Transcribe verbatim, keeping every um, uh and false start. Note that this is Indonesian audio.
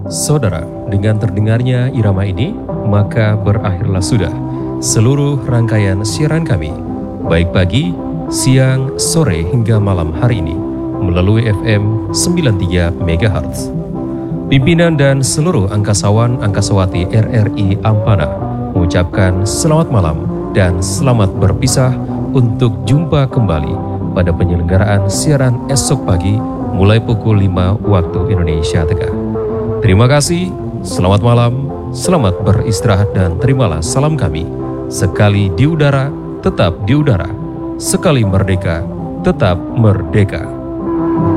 Saudara, dengan terdengarnya irama ini, maka berakhirlah sudah seluruh rangkaian siaran kami, baik pagi, siang, sore hingga malam hari ini, melalui F M sembilan puluh tiga megahertz. Pimpinan dan seluruh angkasawan-angkasawati R R I Ampana mengucapkan selamat malam dan selamat berpisah untuk jumpa kembali pada penyelenggaraan siaran esok pagi mulai pukul lima waktu Indonesia Tengah. Terima kasih, selamat malam, selamat beristirahat dan terimalah salam kami. Sekali di udara, tetap di udara. Sekali merdeka, tetap merdeka.